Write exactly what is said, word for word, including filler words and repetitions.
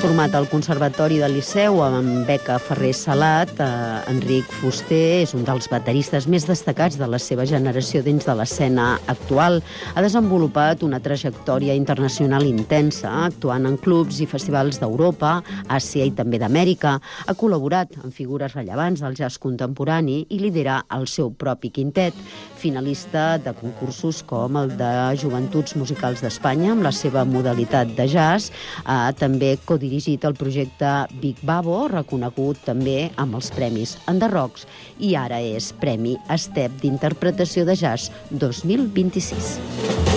format al Conservatori del Liceu amb beca Ferrer Salat, eh, Enric Fuster és un dels bateristes més destacats de la seva generació dins de l'escena actual. Ha desenvolupat una trajectòria internacional intensa, actuant en clubs i festivals d'Europa, Àsia i també d'Amèrica. Ha col·laborat amb figures rellevants del jazz contemporani i lidera el seu propi quintet, finalista de concursos com el de Joventuts Musicals d'Espanya amb la seva modalitat de jazz. Ha també codirigit el projecte Big Babo, reconegut també amb els premis Enderrocs, i ara és Premi Estep d'Interpretació de Jazz dos mil vint-i-sis.